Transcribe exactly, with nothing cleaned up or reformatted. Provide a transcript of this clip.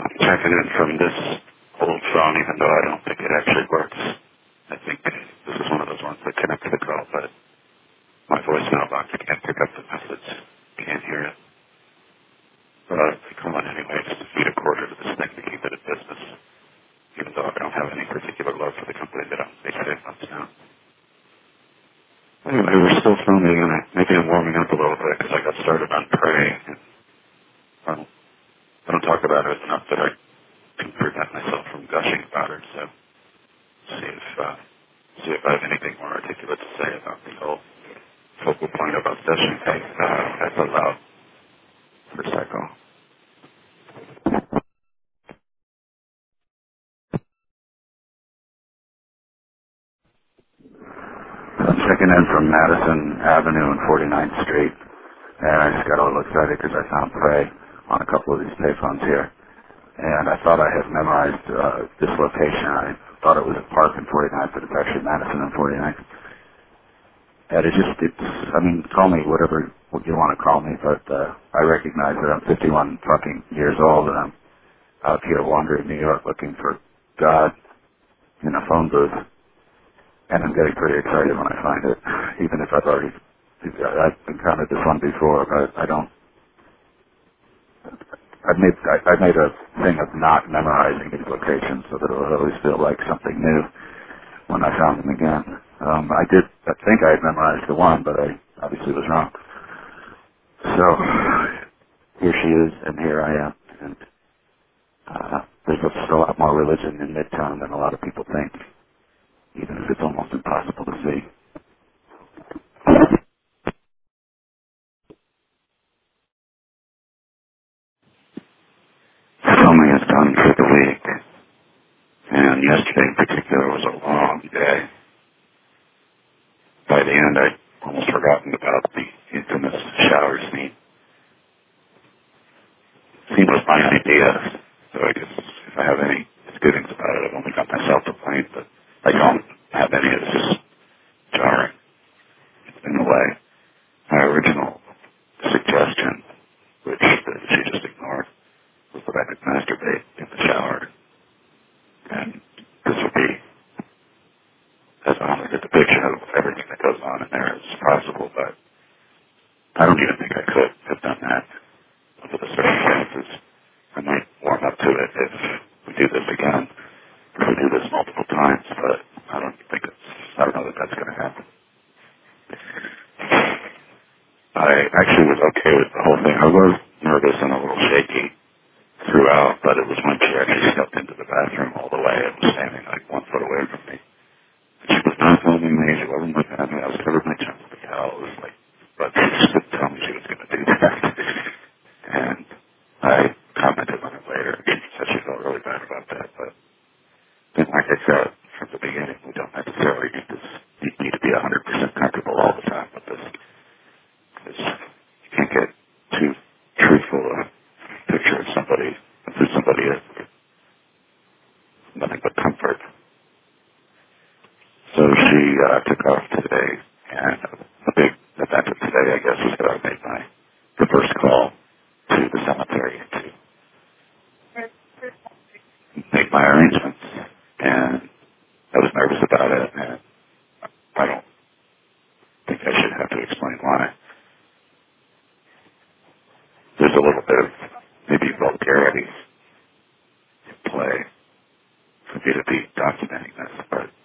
I'm checking in from this old phone, even though I don't think it actually works. I think this is one of those ones that connect to the call, but my voicemail box can't pick up the message. Can't hear it. But I'll be calling anyway just to feed a quarter to this thing to keep it in business, even though I don't have any particular love for the company that I'm day-to-day months now. Anyway, we're still filming, and I, maybe I'm warming up a little bit because I got started on Prey. And I don't, I don't talk about it enough that I can prevent myself from gushing about it, so see if, uh, see if I have anything more articulate to say about the whole focal point of obsession thing. Uh, that's allowed for Psycho. I'm checking in from Madison Avenue and forty-ninth Street, and I just got a little excited because I found Prey on a couple of these payphones here, and I thought I had memorized uh, this location. I thought it was a park in forty-ninth, but it's actually Madison and forty-ninth. And it just, it's, I mean, call me whatever what you want to call me, but uh, I recognize that I'm fifty-one fucking years old, and I'm out here wandering New York looking for God in a phone booth. And I'm getting pretty excited when I find it, even if I've already, I've encountered this one before, but I don't, I've made, I, I made a thing of not memorizing these locations so that it'll always feel like something new when I found them again. Um, I did, I think I had memorized the one, but I obviously was wrong. So, here she is, and here I am, and uh, there's just a lot more religion in Midtown than a lot of people think, even if it's almost impossible to see. Filming is done for the week, and yesterday in particular was a long day. By the end, I'd almost forgotten about the infamous shower scene. The scene was my idea, so I guess if I have any misgivings about it, I've only got myself to blame, but I don't have any. It's just jarring in a way. My original suggestion, which she just ignored, was that I could masturbate in the shower, and this would be as honest a depiction of everything that goes on in there as possible, but I don't even think I could have done that under the circumstances. I might warm up to it if we do this again, if we do this multiple times, but I don't think it's, I don't know that that's going to happen. I actually was okay with the whole thing. I was nervous and a little shaky throughout, but it was when she actually stepped into the bathroom all the way and was standing like one foot away from me. She was not filming me, she wasn't looking at me, I was covered my chin with the towel. It was like, but she just didn't tell me she was going to do that. And I commented on it later. She said she felt really bad about that, but then like I said from the beginning, we don't necessarily need, this, need to be one hundred percent comfortable all the time with this. Because you can't get too truthful a picture of somebody, of who somebody is. Nothing but comfort. So she uh, took off today, and a big event of today, I guess, was that I made my the first call to the cemetery to make my arrangements, and I was nervous about it, and I don't think I should have to explain why. There's a little bit of maybe vulgarity in play for me to be documenting this, but